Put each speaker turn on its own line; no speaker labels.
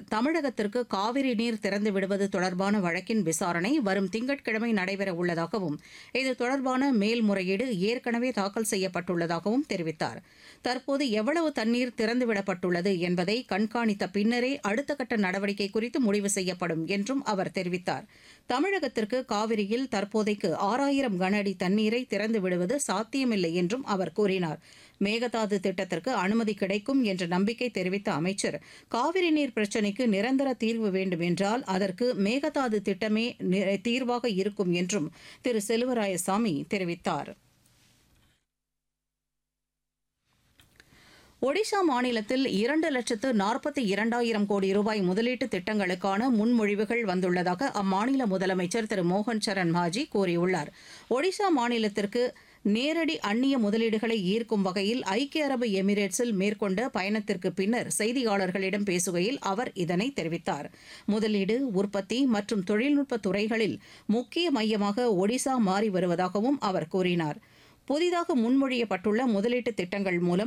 தமிழகத்திற்கு காவிரி நீர் திறந்து விடுவது தொடர்பான வழக்கின் விசாரணை வரும் திங்கட்கிழமை நடைபெற உள்ளதாகவும் இது தொடர்பான மேல்முறையீடு ஏற்கனவே தாக்கல் செய்யப்பட்டுள்ளதாகவும் தெரிவித்தார். தற்போது எவ்வளவு தண்ணீர் திறந்துவிடப்பட்டுள்ளது என்பதை கண்காணித்த பின்னரே அடுத்த கட்ட நடவடிக்கை குறித்து முடிவு செய்யப்படும் என்றும் அவர் தெரிவித்தார். தமிழகத்திற்கு காவிரியில் தற்போதைக்கு 6000 கன அடி தண்ணீரை திறந்து விடுவது சாத்தியமில்லை என்றும் அவர் கூறினார். மேகதாது திட்டத்திற்கு அனுமதி கிடைக்கும் என்ற நம்பிக்கை தெரிவித்த அமைச்சர், காவிரி நீர் பிரச்சினைக்கு நிரந்தர தீர்வு வேண்டும் என்றால் அதற்கு மேகதாது திட்டமே தீர்வாக இருக்கும் என்றும் திரு செல்வராயசாமி தெரிவித்தார். ஒடிஷா மாநிலத்தில் 2,42,000 கோடி ரூபாய் முதலீட்டு திட்டங்களுக்கான முன்மொழிவுகள் வந்துள்ளதாக அம்மாநில முதலமைச்சர் திரு மோகன் சரண் மாஜி கூறியுள்ளார். ஒடிஷா மாநிலத்திற்கு நேரடி அந்நிய முதலீடுகளை ஈர்க்கும் வகையில் ஐக்கிய அரபு எமிரேட்ஸில் மேற்கொண்ட பயணத்திற்கு பின்னர் செய்தியாளர்களிடம் பேசுகையில் அவர் இதனை தெரிவித்தார். முதலீடு, உற்பத்தி மற்றும் தொழில்நுட்ப துறைகளில் முக்கிய மையமாக ஒடிஷா மாறி வருவதாகவும் அவர் கூறினார். புதிதாக முன்மொழியப்பட்டுள்ள முதலீட்டு திட்டங்கள் மூலம்